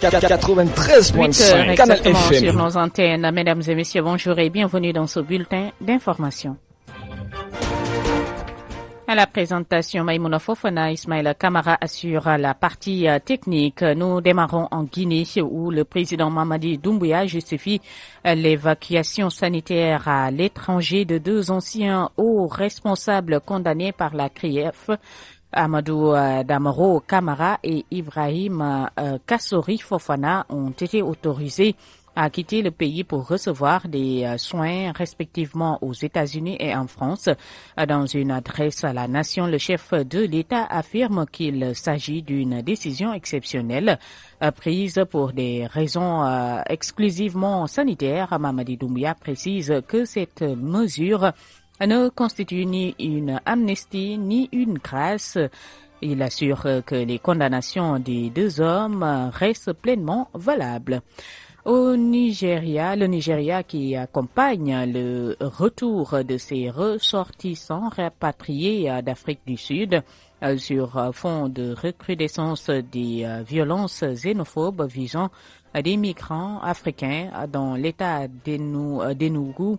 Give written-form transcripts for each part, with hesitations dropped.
93.5 Canal FM. Sur nos antennes, mesdames et messieurs, bonjour et bienvenue dans ce bulletin d'information. À la présentation, Maïmouna Fofana, Ismaël Kamara assure la partie technique. Nous démarrons en Guinée où le président Mamadi Doumbouya justifie l'évacuation sanitaire à l'étranger de deux anciens hauts responsables condamnés par la CRIEF. Amadou Damaro Kamara et Ibrahim Kassori Fofana ont été autorisés à quitter le pays pour recevoir des soins respectivement aux États-Unis et en France. Dans une adresse à la nation, le chef de l'État affirme qu'il s'agit d'une décision exceptionnelle prise pour des raisons exclusivement sanitaires. Mamadi Doumbouya précise que cette mesure ne constitue ni une amnistie ni une grâce. Il assure que les condamnations des deux hommes restent pleinement valables. Au Nigeria, le Nigeria qui accompagne le retour de ses ressortissants rapatriés d'Afrique du Sud sur fond de recrudescence des violences xénophobes visant des migrants africains dans l'état d'Enugu,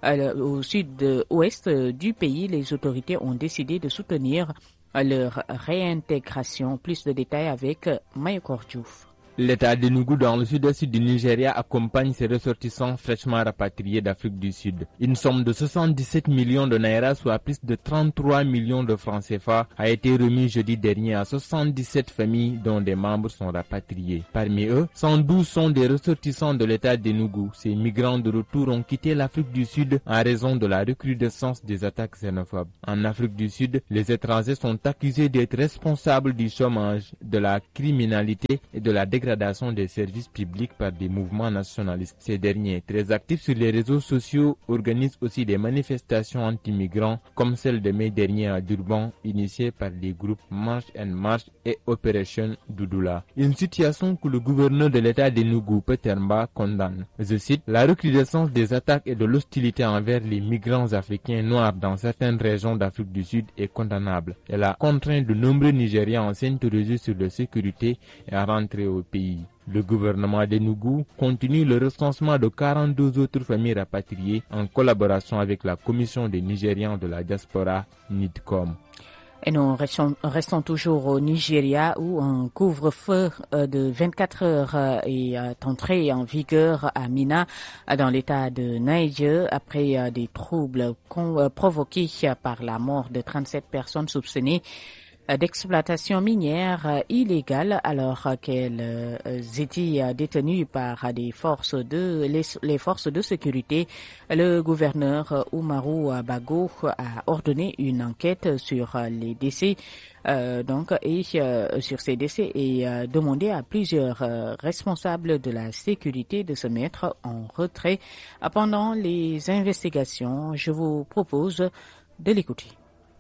au sud-ouest du pays. Les autorités ont décidé de soutenir leur réintégration. Plus de détails avec Mayokor Diouf. L'État d'Enugu dans le sud-est du Nigeria accompagne ses ressortissants fraîchement rapatriés d'Afrique du Sud. Une somme de 77 millions de naira, soit plus de 33 millions de francs CFA, a été remise jeudi dernier à 77 familles dont des membres sont rapatriés. Parmi eux, 112 sont des ressortissants de l'État d'Enugu. Ces migrants de retour ont quitté l'Afrique du Sud en raison de la recrudescence des attaques xénophobes. En Afrique du Sud, les étrangers sont accusés d'être responsables du chômage, de la criminalité et de la dégradation des services publics par des mouvements nationalistes. Ces derniers, très actifs sur les réseaux sociaux, organisent aussi des manifestations anti-migrants comme celle de mai dernier à Durban, initiée par les groupes March and March et Operation Doudoula. Une situation que le gouverneur de l'État d'Enugu, Peter Mba, condamne. Je cite: la recrudescence des attaques et de l'hostilité envers les migrants africains noirs dans certaines régions d'Afrique du Sud est condamnable. Elle a contraint de nombreux Nigérians à s'interroger sur leur sécurité et à rentrer au pays. Le gouvernement d'Enugu continue le recensement de 42 autres familles rapatriées en collaboration avec la Commission des Nigérians de la diaspora, NIDCOM. Et nous restons toujours au Nigeria où un couvre-feu de 24 heures est entré en vigueur à Minna dans l'état de Niger après des troubles provoqués par la mort de 37 personnes soupçonnées d'exploitation minière illégale alors qu'elles étaient détenues par les forces de sécurité. Le gouverneur Umaru Bago a ordonné une enquête sur les décès sur ces décès et demandé à plusieurs responsables de la sécurité de se mettre en retrait pendant les investigations. Je vous propose de l'écouter.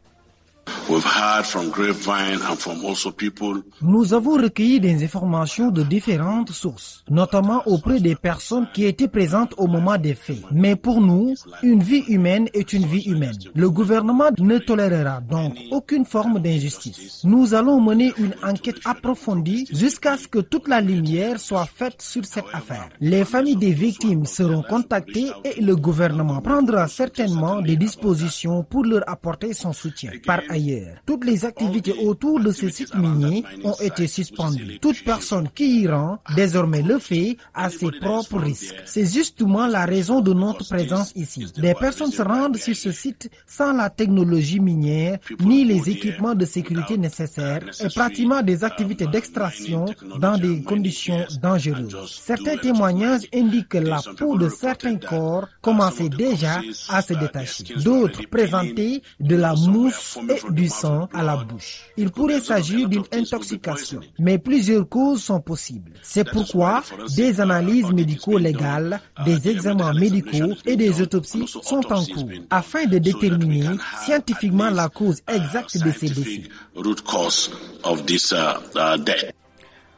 Nous avons recueilli des informations de différentes sources, notamment auprès des personnes qui étaient présentes au moment des faits. Mais pour nous, une vie humaine est une vie humaine. Le gouvernement ne tolérera donc aucune forme d'injustice. Nous allons mener une enquête approfondie jusqu'à ce que toute la lumière soit faite sur cette affaire. Les familles des victimes seront contactées et le gouvernement prendra certainement des dispositions pour leur apporter son soutien. Par ailleurs, toutes les activités autour de ces sites miniers ont été suspendues. Toute personne qui y rend désormais le fait à ses propres risques. C'est justement la raison de notre présence ici. Des personnes se rendent sur ce site sans la technologie minière ni les équipements de sécurité nécessaires et pratiquement des activités d'extraction dans des conditions dangereuses. Certains témoignages indiquent que la peau de certains corps commençait déjà à se détacher. D'autres présentaient de la mousse et du sang à la bouche. Il pourrait s'agir d'une intoxication, mais plusieurs causes sont possibles. C'est pourquoi des analyses médico-légales, des examens médicaux et des autopsies sont en cours afin de déterminer scientifiquement la cause exacte de ces décès.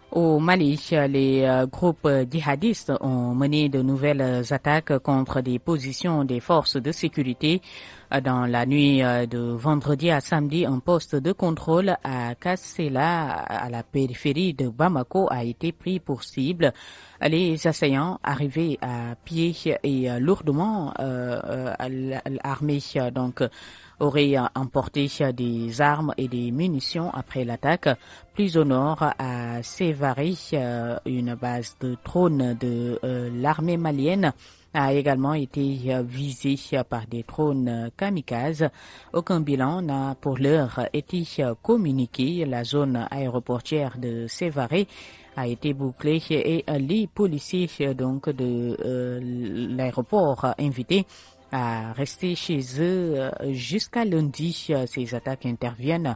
Au Mali, les groupes djihadistes ont mené de nouvelles attaques contre des positions des forces de sécurité. Dans la nuit de vendredi à samedi, un poste de contrôle à Kassela, à la périphérie de Bamako, a été pris pour cible. Les assaillants arrivés à pied et lourdement armés auraient emporté des armes et des munitions après l'attaque. Plus au nord, à Sévaré, une base de drones de l'armée malienne a également été visée par des drones kamikazes. Aucun bilan n'a pour l'heure été communiqué. La zone aéroportière de Sévaré a été bouclée et les policiers de l'aéroport invités à rester chez eux jusqu'à lundi. Ces attaques interviennent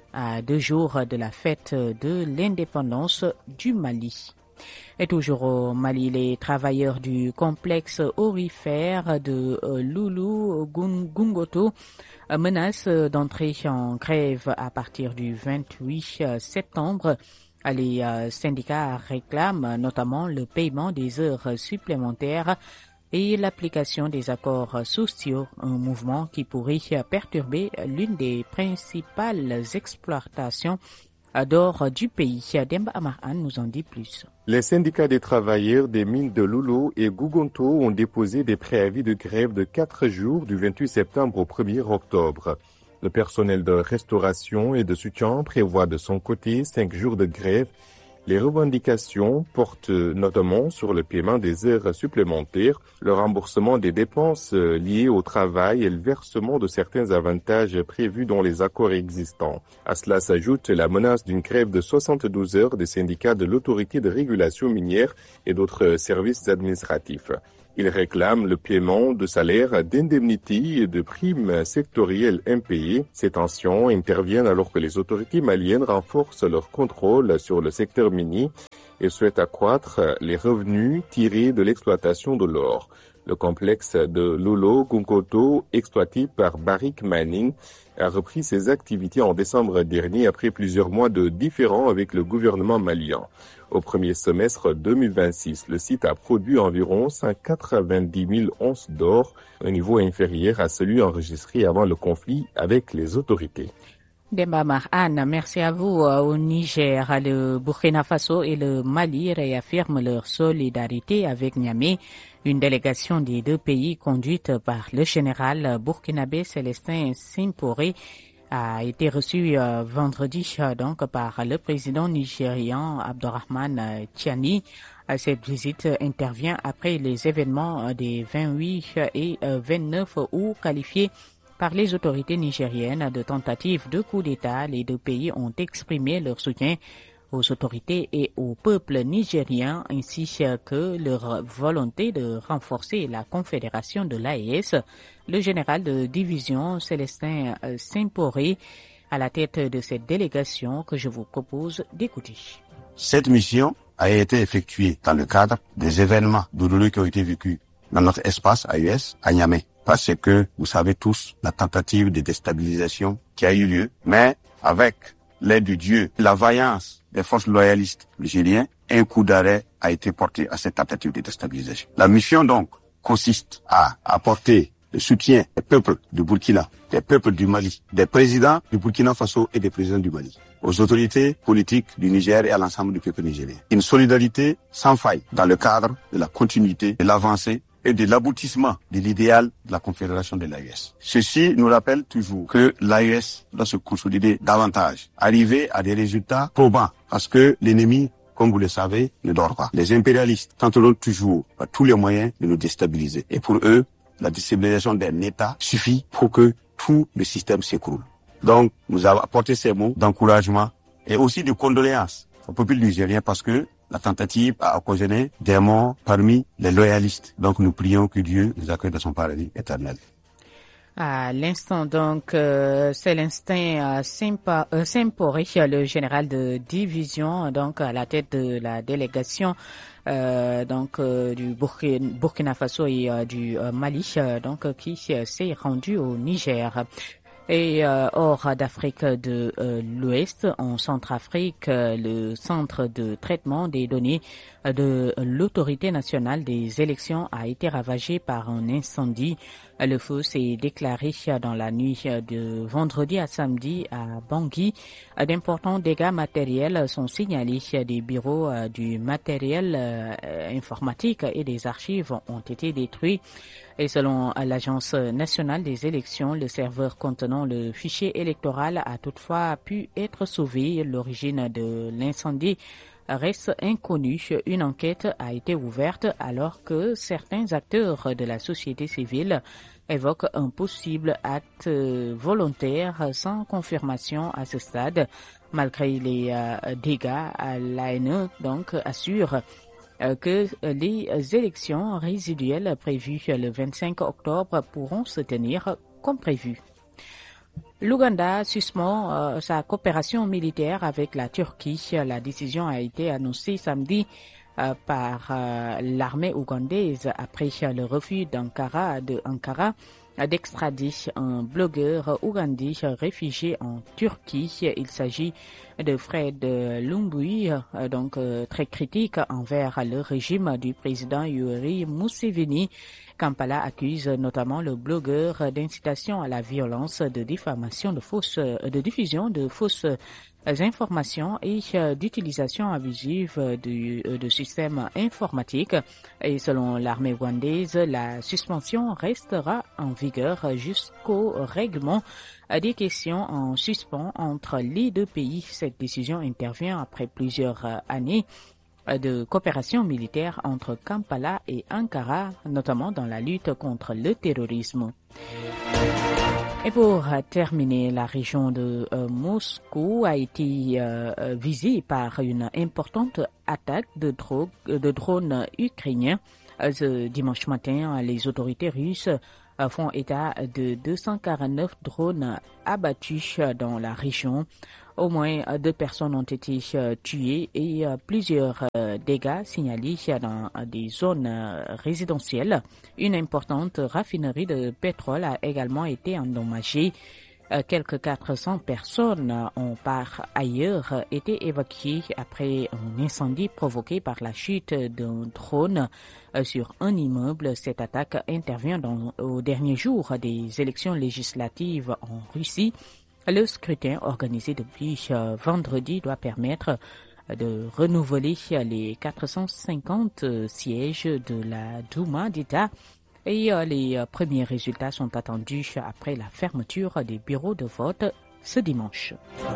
à 2 jours de la fête de l'indépendance du Mali. Et toujours au Mali, les travailleurs du complexe aurifère de Loulou Gungoto menacent d'entrer en grève à partir du 28 septembre. Les syndicats réclament notamment le paiement des heures supplémentaires et l'application des accords sociaux, un mouvement qui pourrait perturber l'une des principales exploitations d'or du pays. Demba Amahan nous en dit plus. Les syndicats des travailleurs des mines de Loulou et Gougonto ont déposé des préavis de grève de 4 jours du 28 septembre au 1er octobre. Le personnel de restauration et de soutien prévoit de son côté 5 jours de grève. Les revendications portent notamment sur le paiement des heures supplémentaires, le remboursement des dépenses liées au travail et le versement de certains avantages prévus dans les accords existants. À cela s'ajoute la menace d'une grève de 72 heures des syndicats de l'autorité de régulation minière et d'autres services administratifs. Ils réclament le paiement de salaires, d'indemnités et de primes sectorielles impayées. Ces tensions interviennent alors que les autorités maliennes renforcent leur contrôle sur le secteur minier et souhaitent accroître les revenus tirés de l'exploitation de l'or. Le complexe de Loulou Gungoto, exploité par Barrick Mining, a repris ses activités en décembre dernier après plusieurs mois de différends avec le gouvernement malien. Au premier semestre 2026, le site a produit environ 190 000 onces d'or, un niveau inférieur à celui enregistré avant le conflit avec les autorités. Demba Marhan, merci à vous. Au Niger, le Burkina Faso et le Mali réaffirment leur solidarité avec Niamey. Une délégation des deux pays conduite par le général burkinabé Célestin Simporé a été reçue vendredi par le président nigérian Abdourahmane Tiani. Cette visite intervient après les événements des 28 et 29 août qualifiés par les autorités nigériennes de tentatives de coup d'État. Les deux pays ont exprimé leur soutien aux autorités et au peuple nigérien, ainsi que leur volonté de renforcer la confédération de l'AES. Le général de division Célestin Simporé à la tête de cette délégation que je vous propose d'écouter. Cette mission a été effectuée dans le cadre des événements douloureux qui ont été vécus dans notre espace AES à Niamey. Parce que, vous savez tous, la tentative de déstabilisation qui a eu lieu, mais avec l'aide de Dieu, la vaillance des forces loyalistes nigériennes, un coup d'arrêt a été porté à cette tentative de déstabilisation. La mission donc consiste à apporter le soutien des peuples du Burkina, des peuples du Mali, des présidents du Burkina Faso et des présidents du Mali, aux autorités politiques du Niger et à l'ensemble du peuple nigérien. Une solidarité sans faille dans le cadre de la continuité, de l'avancée et de l'aboutissement de l'idéal de la confédération de l'AES. Ceci nous rappelle toujours que l'AES doit se consolider davantage, arriver à des résultats probants, parce que l'ennemi, comme vous le savez, ne dort pas. Les impérialistes tenteront toujours par tous les moyens de nous déstabiliser. Et pour eux, la déstabilisation d'un État suffit pour que tout le système s'écroule. Donc, nous avons apporté ces mots d'encouragement et aussi de condoléances au peuple nigérien parce que la tentative a occasionné des morts parmi les loyalistes. Donc, nous prions que Dieu nous accueille dans son paradis éternel. À l'instant, donc, Célestin Simporé, le général de division, donc, à la tête de la délégation, du Burkina Faso et du Mali, donc, qui s'est rendu au Niger. Et hors d'Afrique de l'Ouest, en Centrafrique, le centre de traitement des données de l'autorité nationale des élections a été ravagé par un incendie. Le feu s'est déclaré dans la nuit de vendredi à samedi à Bangui. D'importants dégâts matériels sont signalés. Des bureaux du matériel informatique et des archives ont été détruits. Et selon l'Agence nationale des élections, le serveur contenant le fichier électoral a toutefois pu être sauvé. L'origine de l'incendie reste inconnue. Une enquête a été ouverte alors que certains acteurs de la société civile évoquent un possible acte volontaire sans confirmation à ce stade. Malgré les dégâts, l'ANE donc assure que les élections résiduelles prévues le 25 octobre pourront se tenir comme prévu. L'Ouganda suspend sa coopération militaire avec la Turquie. La décision a été annoncée samedi par l'armée ougandaise après le refus d'Ankara d'extrader un blogueur ougandais réfugié en Turquie. Il s'agit de Fred Lumbui, donc très critique envers le régime du président Yoweri Museveni. Kampala accuse notamment le blogueur d'incitation à la violence, de diffamation de diffusion de fausses informations et d'utilisation abusive de systèmes informatiques. Et selon l'armée ougandaise, la suspension restera en vigueur jusqu'au règlement des questions en suspens entre les deux pays. Cette décision intervient après plusieurs années de coopération militaire entre Kampala et Ankara, notamment dans la lutte contre le terrorisme. Et pour terminer, la région de Moscou a été visée par une importante attaque de drones ukrainiens. Ce dimanche matin, les autorités russes font état de 249 drones abattus dans la région. Au moins 2 personnes ont été tuées et plusieurs dégâts signalés dans des zones résidentielles. Une importante raffinerie de pétrole a également été endommagée. Quelques 400 personnes ont par ailleurs été évacuées après un incendie provoqué par la chute d'un drone sur un immeuble. Cette attaque intervient au dernier jour des élections législatives en Russie. Le scrutin organisé depuis vendredi doit permettre de renouveler les 450 sièges de la Douma d'État. Et les premiers résultats sont attendus après la fermeture des bureaux de vote ce dimanche.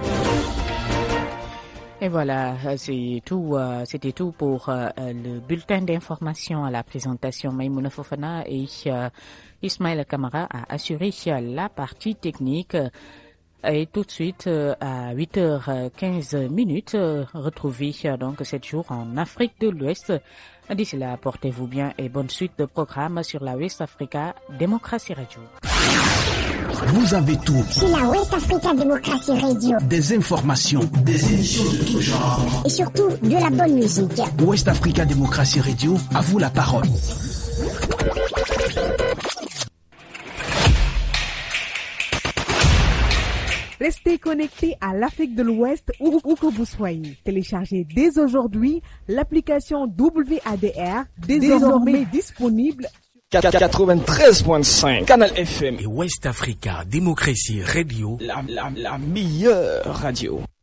Et voilà, c'était tout pour le bulletin d'information. À la présentation, Maïmouna Fofana et Ismaël Kamara a assuré la partie technique. Et tout de suite, à 8h15, retrouvez donc 7 jours en Afrique de l'Ouest. D'ici là, portez-vous bien et bonne suite de programmes sur la West Africa Démocratie Radio. Vous avez tout sur la West Africa Démocratie Radio. Des informations, des émissions de tout genre. Et surtout, de la bonne musique. West Africa Démocratie Radio, à vous la parole. Restez connectés à l'Afrique de l'Ouest où que vous soyez. Téléchargez dès aujourd'hui l'application WADR, désormais disponible 93.5 Canal FM et West Africa Démocratie Radio, la meilleure radio.